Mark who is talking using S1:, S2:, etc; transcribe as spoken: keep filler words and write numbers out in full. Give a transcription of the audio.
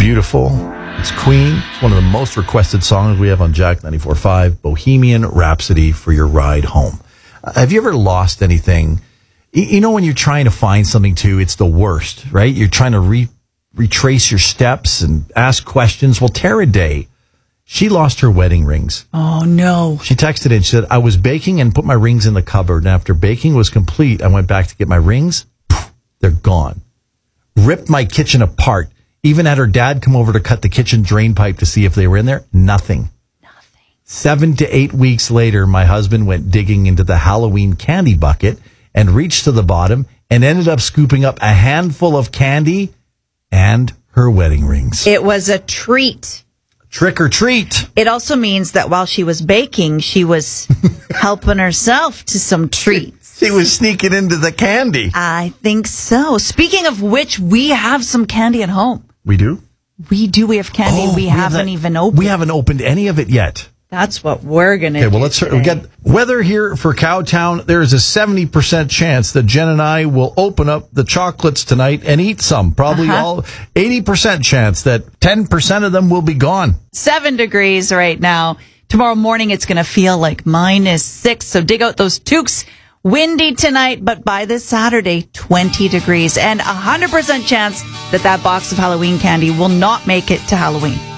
S1: beautiful. It's Queen. It's one of the most requested songs we have on Jack ninety-four point five, Bohemian Rhapsody for your ride home. Uh, have you ever lost anything? Y- you know when you're trying to find something too, it's the worst, right? You're trying to re- retrace your steps and ask questions. Well, Tara Day, she lost her wedding rings.
S2: Oh, no.
S1: She texted in, she said, I was baking and put my rings in the cupboard, and after baking was complete, I went back to get my rings. Poof, they're gone. Ripped my kitchen apart. Even had her dad come over to cut the kitchen drain pipe to see if they were in there. Nothing.
S2: Nothing.
S1: Seven to eight weeks later, my husband went digging into the Halloween candy bucket and reached to the bottom and ended up scooping up a handful of candy and her wedding rings.
S2: It was a treat.
S1: Trick or treat.
S2: It also means that while she was baking, she was helping herself to some treats.
S1: She was sneaking into the candy.
S2: I think so. Speaking of which, we have some candy at home.
S1: We do?
S2: We do. We have candy
S1: Oh,
S2: we,
S1: we
S2: haven't
S1: have that-
S2: even opened.
S1: We haven't opened any of it yet.
S2: That's what we're going to
S1: Okay,
S2: do
S1: well, let's
S2: today.
S1: we got weather here for Cowtown. There is a seventy percent chance that Jen and I will open up the chocolates tonight and eat some. Probably
S2: Uh-huh.
S1: all eighty percent chance that ten percent of them will be gone.
S2: Seven degrees right now. Tomorrow morning, it's going to feel like minus six. So dig out those toques. Windy tonight, but by this Saturday, twenty degrees and a one hundred percent chance that that box of Halloween candy will not make it to Halloween.